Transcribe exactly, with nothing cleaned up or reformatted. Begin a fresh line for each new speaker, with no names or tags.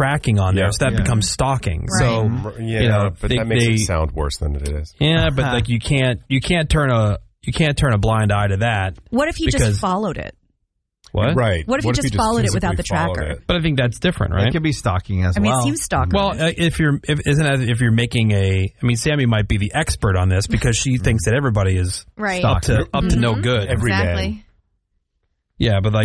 tracking on there,
Yeah.
so that
Yeah.
becomes stalking.
Right.
So
Yeah,
you know,
but
they,
that makes
they,
it sound worse than it is.
Yeah, but like you can't you can't turn a you can't turn a blind eye to that.
What if you
because,
just followed it?
What?
Right.
What if you just followed it without the
physically
tracker?
followed it?
But I think that's different, right?
It could be stalking as
I mean,
well.
it seems stalking.
Well, uh, if you're if, isn't that if you're making a, I mean, Sammy might be the expert on this because she thinks that everybody is
right.
up to up to no good.
Every
exactly.
man.
Yeah, but like.